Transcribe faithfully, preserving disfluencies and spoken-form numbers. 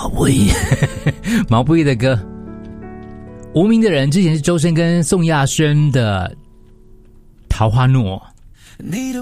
毛不易毛不易的歌。无名的人之前是周深跟宋亚轩的桃花诺。 你的